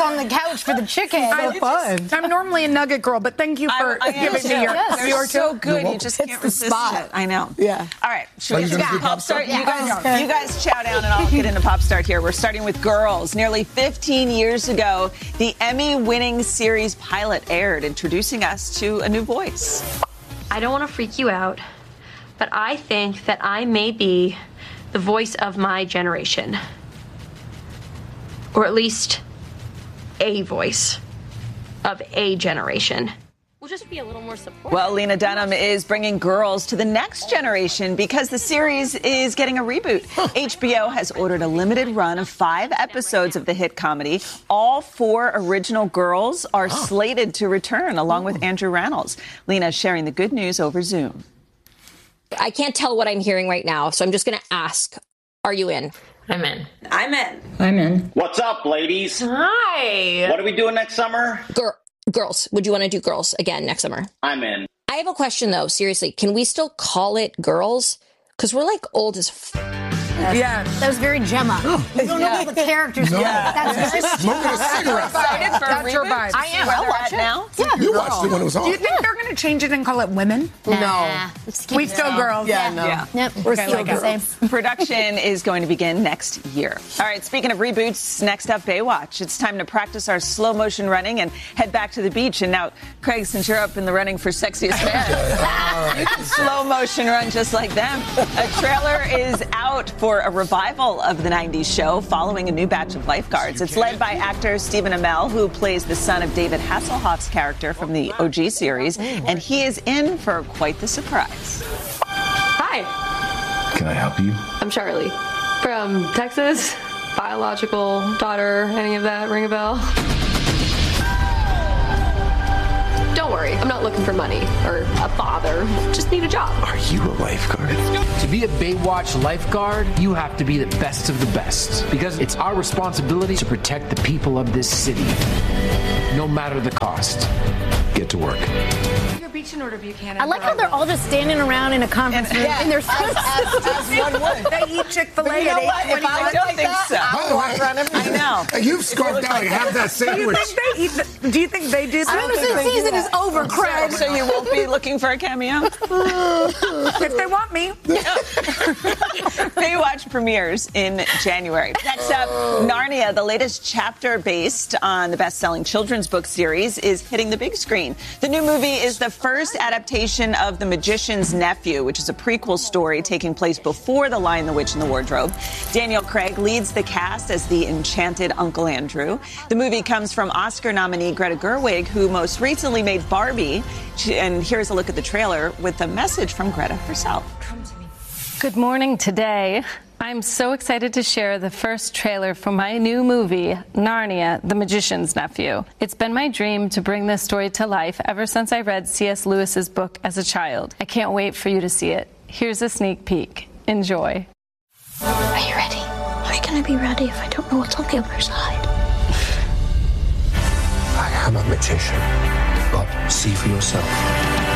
on the couch for the chicken. So fun. I'm normally a nugget girl, but thank you for giving me your. They're so good. You just can't resist it. I know. Yeah. All right. Should we get to Pop Start? You guys chow down, and I'll get into Pop Start here. We're starting with Girls. Nearly 15 years ago, the Emmy-winning series pilot aired, introducing us to a new voice. I don't want to freak you out, but I think that I may be the voice of my generation. Or at least a voice of a generation. We'll just be a little more supportive. Well, Lena Dunham is bringing Girls to the next generation because the series is getting a reboot. HBO has ordered a limited run of 5 episodes of the hit comedy. All 4 original Girls are slated to return, along with Andrew Rannells. Lena sharing the good news over Zoom. I can't tell what I'm hearing right now, so I'm just going to ask, are you in? I'm in. I'm in. I'm in. What's up, ladies? Hi. What are we doing next summer? Girls. Would you want to do Girls again next summer? I'm in. I have a question, though. Seriously, can we still call it Girls? Because we're like old as Yeah. That was very Gemma. You don't know what the characters do. That's very Smoking a cigarette. Excited for a That's your reboot? vibe. I am. I'll watch it now. Yeah. You watched it when it was on. Do you think they're going to change it and call it Women? Nah. We still girls. Yeah, no. Yeah. Nope. We're still still the same. Production is going to begin next year. All right, speaking of reboots, next up, Baywatch. It's time to practice our slow motion running and head back to the beach. And now, Craig, since you're up in the running for sexiest man, you can slow motion run just like them. A trailer is out for a revival of the 90s show following a new batch of lifeguards. It's led by actor Stephen Amell, who plays the son of David Hasselhoff's character from the OG series, and he is in for quite the surprise. Hi. Can I help you? I'm Charlie. From Texas. Biological daughter. Any of that ring a bell? Don't worry. I'm not looking for money or a father. Just need a job. Are you a lifeguard? To be a Baywatch lifeguard, you have to be the best of the best. Because it's our responsibility to protect the people of this city, no matter the cost. Get to work. Beach in Order Buchanan. I like how they're all just standing around in a conference room in their suits. As one would. They eat Chick-fil-A But you know what? at If I 8:21. was like that, so. I would walk around every day. I know. And you've scarfed down and have that Do you sandwich. think they eat? Do you think they do? As soon as the season is over, Craig. So you won't be looking for a cameo? If they want me. Baywatch premieres in January. Next up, Narnia, the latest chapter based on the best-selling children's book series, is hitting the big screen. The new movie is the first adaptation of The Magician's Nephew, which is a prequel story taking place before The Lion, the Witch, and the Wardrobe. Daniel Craig leads the cast as the enchanted Uncle Andrew. The movie comes from Oscar nominee Greta Gerwig, who most recently made Barbie. And here's a look at the trailer with a message from Greta herself. Good morning. Today, I'm so excited to share the first trailer for my new movie, Narnia, The Magician's Nephew. It's been my dream to bring this story to life ever since I read C.S. Lewis's book as a child. I can't wait for you to see it. Here's a sneak peek. Enjoy. Are you ready? How are you going to be ready if I don't know what's on the other side? I am a magician, but see for yourself.